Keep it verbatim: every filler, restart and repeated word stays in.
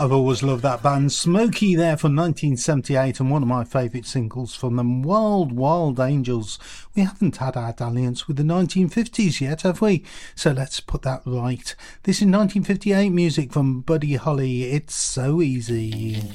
I've always loved that band. Smokey there from nineteen seventy-eight, and one of my favourite singles from them, Wild Wild Angels. We haven't had our dalliance with the nineteen fifties yet, have we? So let's put that right. This is nineteen fifty-eight music from Buddy Holly. It's So Easy.